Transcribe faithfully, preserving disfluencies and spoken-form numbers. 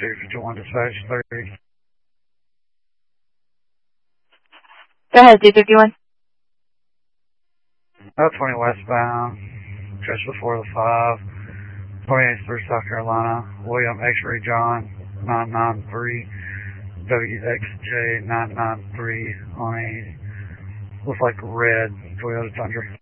two fifty-one dispatch thirty. Go ahead, two fifty-one. Uh, twenty westbound, just before the five, twenty-eighth through South Carolina, William X-Ray John, nine nine three, W X J nine nine three on a, looks like red Toyota Tundra.